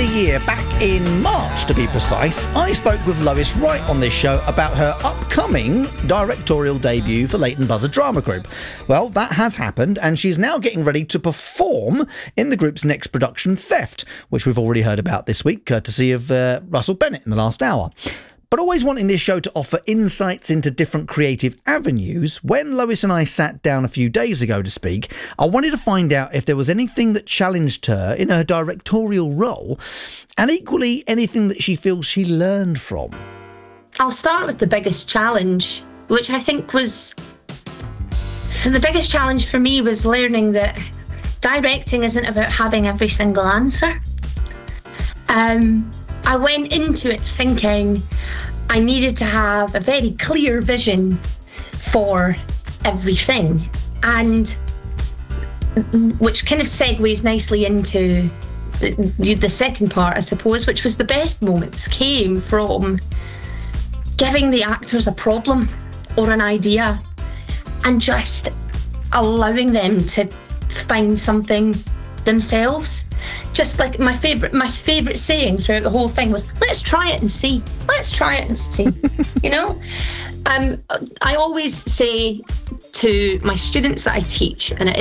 the year, back in March to be precise, I spoke with Lois Wright on this show about her upcoming directorial debut for Leighton Buzzard Drama Group. Well, that has happened, and she's now getting ready to perform in the group's next production, Theft, which we've already heard about this week, courtesy of Russell Bennett in the last hour. But always wanting this show to offer insights into different creative avenues, when Lois and I sat down a few days ago to speak, I wanted to find out if there was anything that challenged her in her directorial role, and equally anything that she feels she learned from. I'll start with the biggest challenge, which I think was... the biggest challenge for me was learning that directing isn't about having every single answer. I went into it thinking I needed to have a very clear vision for everything, and which kind of segues nicely into the second part, I suppose, which was the best moments came from giving the actors a problem or an idea and just allowing them to find something themselves. Just like my favorite saying throughout the whole thing was, let's try it and see. You know, I always say to my students that I teach, and it